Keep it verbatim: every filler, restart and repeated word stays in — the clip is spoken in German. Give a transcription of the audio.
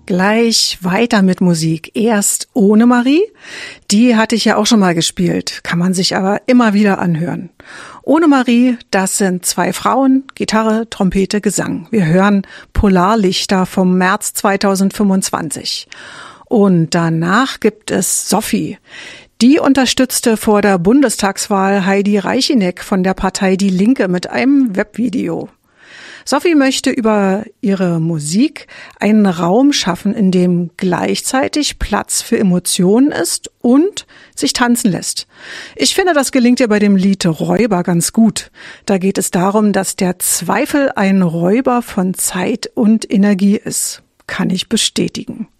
Gleich weiter mit Musik. Erst ohne Marie. Die hatte ich ja auch schon mal gespielt, kann man sich aber immer wieder anhören. Ohne Marie, das sind zwei Frauen, Gitarre, Trompete, Gesang. Wir hören Polarlichter vom März zweitausendfünfundzwanzig. Und danach gibt es Sophie. Die unterstützte vor der Bundestagswahl Heidi Reichineck von der Partei Die Linke mit einem Webvideo. Sophie möchte über ihre Musik einen Raum schaffen, in dem gleichzeitig Platz für Emotionen ist und sich tanzen lässt. Ich finde, das gelingt ihr bei dem Lied Räuber ganz gut. Da geht es darum, dass der Zweifel ein Räuber von Zeit und Energie ist. Kann ich bestätigen.